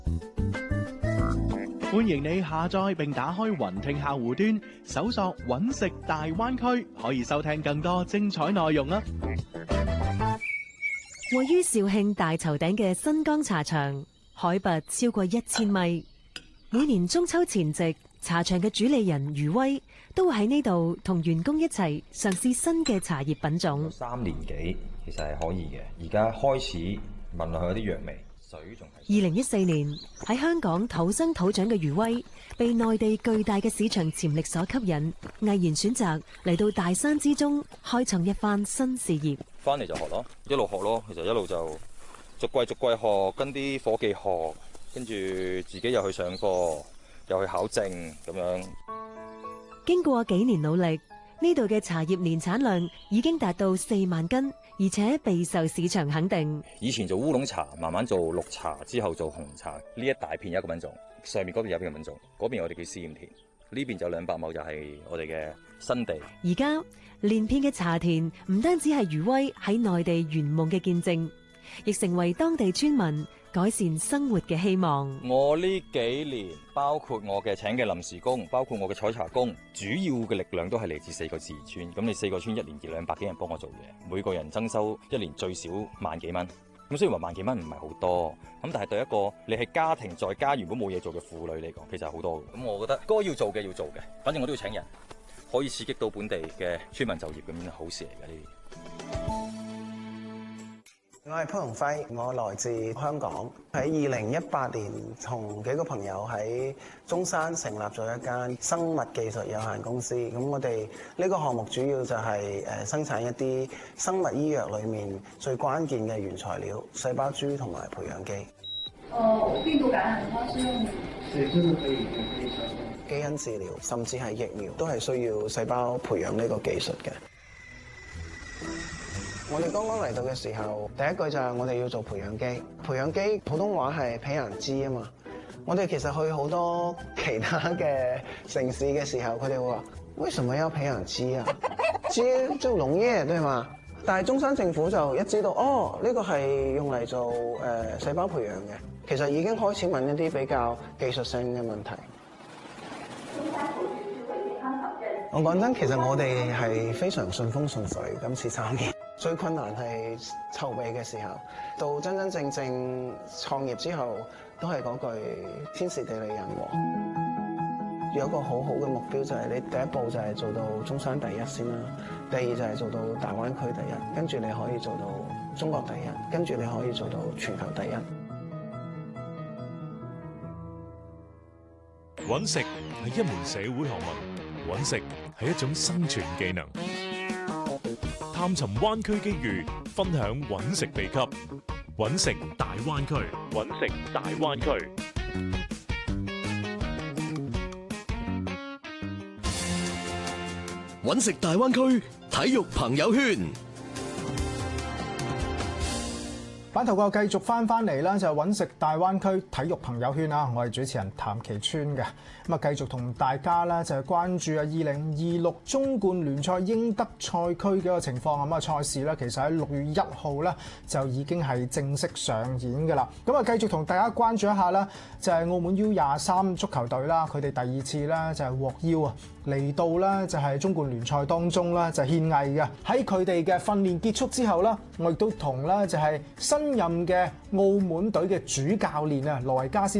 歡迎你下載並打開雲聽客戶端，搜索揾食大灣區，可以收聽更多精彩內容啦！ 位於肇慶大頭頂嘅新江茶場，海拔超過1000米。每年中秋前夕，茶場嘅主理人余威都會喺呢度同員工一齊嘗試新嘅茶葉品種。 3年幾其實係可以嘅，而家開始聞落去有啲藥味。 2014年喺香港土生土長嘅余威，被內地巨大嘅市場潛力所吸引，毅然選擇嚟到大山之中，開創一番新事業。 翻嚟就學咯，一路學咯，其實一路就逐季學，跟啲夥計學，跟住自己又去上課，又去考證咁樣。 經過幾年努力，呢度嘅茶葉年產量已經達到4萬斤。而且備受市場肯定。 以前做烏龍茶，慢慢做綠茶，之後做紅茶。呢一大片有一個品種，上面嗰邊有一個品種，嗰邊我哋叫試驗田，呢邊就200畝就係我哋嘅新地。 而家連片嘅茶田唔單止係余威喺內地圓夢嘅見證，亦成為當地村民改善生活嘅希望。 我呢幾年，包括我嘅請嘅臨時工，包括我嘅採茶工，主要嘅力量都係嚟自4個自然村。咁你4個村1年200幾人幫我做嘢，每個人增收1年最少萬幾蚊。咁雖然話萬幾蚊唔係好多，咁但係對一個你係家庭在家原本冇嘢做嘅婦女嚟講，其實係好多嘅。咁我覺得該要做嘅要做嘅，反正我都要請人，可以刺激到本地嘅村民就業，咁樣好事嚟嘅呢啲。 我係潘鴻輝，我來自香港。喺2018年，同幾個朋友喺中山成立咗一間生物技術有限公司。咁我哋呢個項目主要就係生產一啲生物醫藥裏面最關鍵嘅原材料——細胞株同埋培養基。 病毒感染它是用？對，真的可以基因治療甚至係疫苗都係需要細胞培養呢個技術嘅。我哋剛剛嚟到嘅時候，第一句就係我哋要做培養基。培養基普通話係培養基啊嘛。我哋其實去好多其他嘅城市嘅時候，佢哋會話：為什麼要培養基啊？基就農業對嘛？但係中山政府就一知道，哦，呢個係用嚟做細胞培養嘅，其實已經開始問一啲比較技術性嘅問題。我講真，其實我哋係非常順風順水，今次參與。最困難係籌備嘅時候，到真真正正創業之後，都係嗰句天時地利人和。有一個好好嘅目標就係你第一步就係做到中山第一先啦，第二就係做到大灣區第一，跟住你可以做到中國第一，跟住你可以做到全球第一。 揾食係一門社會學問，揾食係一種生存技能。探尋灣區機遇，分享揾食秘笈，揾食大灣區，揾食大灣區。 揾食大灣區體育朋友圈。 版頭個繼續翻嚟啦，就係揾食大灣區體育朋友圈啦。我係主持人譚其川嘅，咁啊繼續同大家咧就係關注啊2026中冠聯賽英德賽區嘅一個情況。咁啊賽事咧其實喺6月1號咧就已經係正式上演㗎啦。咁啊繼續同大家關注一下啦，就係澳門 U23足球隊啦，佢哋第2次咧就係獲邀啊嚟到咧就係中冠聯賽當中啦就獻藝嘅。喺佢哋嘅訓練結束之後啦，我亦都同咧就係新任嘅澳門隊嘅主教練啊羅維加斯